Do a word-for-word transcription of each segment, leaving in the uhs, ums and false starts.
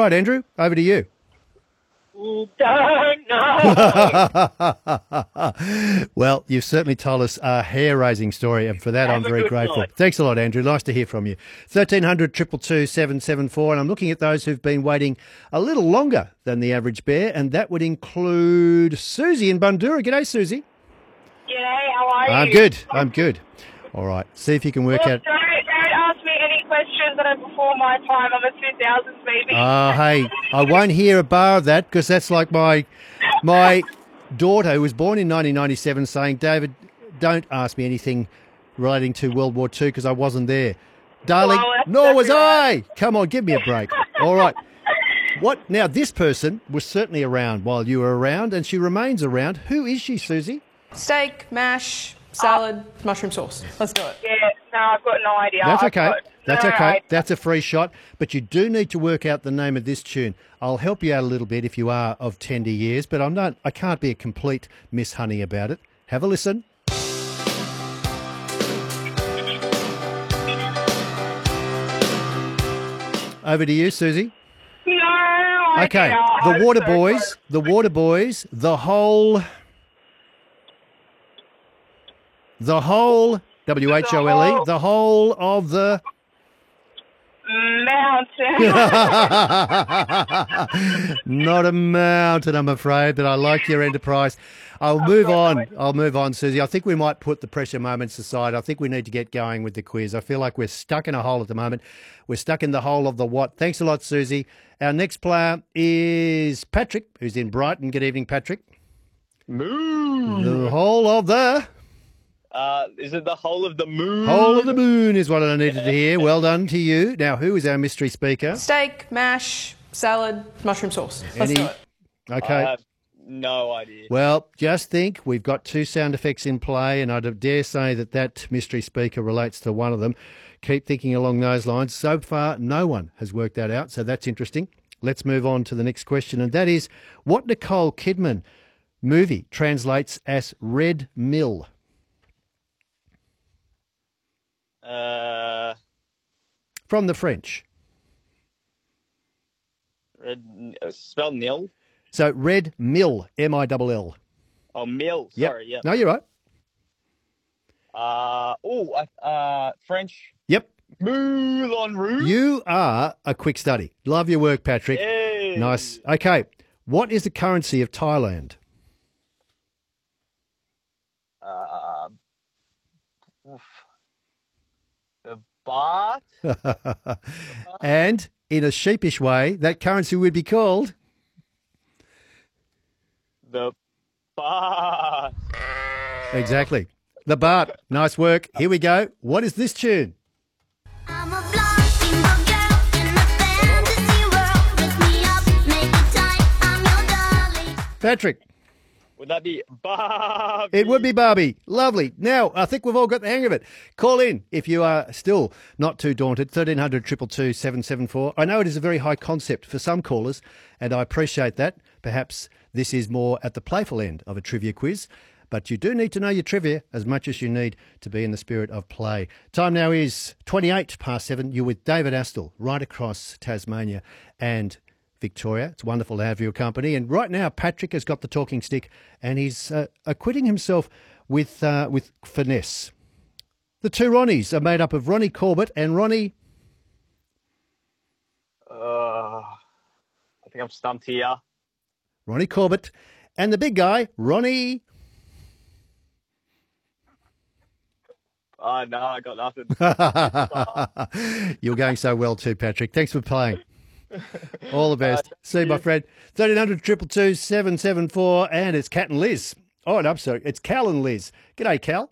right, Andrew, over to you. Don't know. Well, you've certainly told us a hair-raising story, and for that Have I'm a very good grateful. night. Thanks a lot, Andrew. Nice to hear from you. thirteen hundred, two two two, seven seven four, and I'm looking at those who've been waiting a little longer than the average bear, and that would include Susie in Bundoora. G'day, Susie. G'day, how are you? I'm good. I'm good. All right. See if you can work Look, out. don't, don't ask me any questions that are before my time. I'm a two thousands baby. Oh, hey, I won't hear a bar of that because that's like my my daughter who was born in nineteen ninety-seven saying, David, don't ask me anything relating to World War Two because I wasn't there. Darling, Well, that's nor was exactly I. Come on, give me a break. All right. What now? This person was certainly around while you were around, and she remains around. Who is she, Susie? Steak, mash, salad, mushroom sauce. Let's do it. Yeah, no, I've got no idea. That's I've okay. got That's no okay. idea. That's a free shot. But you do need to work out the name of this tune. I'll help you out a little bit if you are of tender years, but I'm not. I can't be a complete Miss Honey about it. Have a listen. Over to you, Susie. No Okay. idea. The I'm Water so Boys. close. The Water Boys. The whole. The whole. W H O L E. whole- The whole of the. Mountain. Not a mountain, I'm afraid, but I like your enterprise. I'll move on. I'll move on, Susie. I think we might put the pressure moments aside. I think we need to get going with the quiz. I feel like we're stuck in a hole at the moment. We're stuck in the hole of the what. Thanks a lot, Susie. Our next player is Patrick, who's in Brighton. Good evening, Patrick. Moon. The whole of the... Uh, is it the whole of the moon? Whole of the moon is what I needed to hear. Well done to you. Now, who is our mystery speaker? Steak, mash, salad, mushroom sauce. Let's Any- do it. I Okay. have no idea. Well, just think, we've got two sound effects in play, and I dare say that that mystery speaker relates to one of them. Keep thinking along those lines. So far, no one has worked that out, so that's interesting. Let's move on to the next question, and that is, what Nicole Kidman movie translates as Red Mill? Uh, From the French. red, uh, spell nil. So, Red Mill, M I L L. Oh, mill. Yep. Sorry. Yeah. No, you're right. Uh, oh, uh, French. Yep. Moulin Rouge. You are a quick study. Love your work, Patrick. Yay. Nice. Okay. What is the currency of Thailand? Uh, oof. The baht. And in a sheepish way, that currency would be called... The baht. Exactly. The Bart. Nice work. Here we go. What is this tune? I'm a blonde single girl in a fantasy world. Dress me up, make it tight. I'm your darling. Patrick. Would that be Barbie? It would be Barbie. Lovely. Now, I think we've all got the hang of it. Call in if you are still not too daunted. thirteen hundred, two two two, seven seven four. I know it is a very high concept for some callers, and I appreciate that. Perhaps this is more at the playful end of a trivia quiz, but you do need to know your trivia as much as you need to be in the spirit of play. Time now is twenty-eight past seven. You're with David Astle right across Tasmania and Victoria. It's wonderful to have your company. And right now, Patrick has got the talking stick, and he's uh, acquitting himself with uh, with finesse. The two Ronnies are made up of Ronnie Corbett and Ronnie... Uh, I think I'm stumped here. Ronnie Corbett and the big guy, Ronnie... Oh, no, I got nothing. You're going so well too, Patrick. Thanks for playing. All the best. See you, my friend. thirteen hundred, two two two, seven seven four, and it's Cat and Liz. Oh, no, I'm sorry. It's Cal and Liz. G'day, Cal.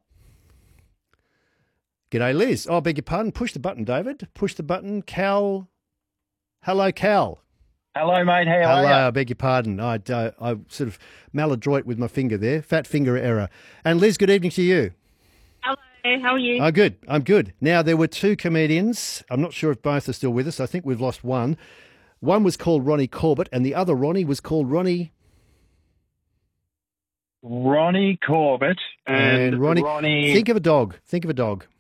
G'day, Liz. Oh, I beg your pardon. Push the button, David. Push the button. Cal. Hello, Cal. Hello, mate. How Hello, are I beg your pardon. I, uh, I sort of maladroit with my finger there. Fat finger error. And Liz, good evening to you. Hello, how are you? I'm good. I'm good. Now, there were two comedians. I'm not sure if both are still with us. I think we've lost one. One was called Ronnie Corbett, and the other Ronnie was called Ronnie... you? Ronnie Corbett and, And Ronnie... Ronnie. Think of a dog. Think of a dog.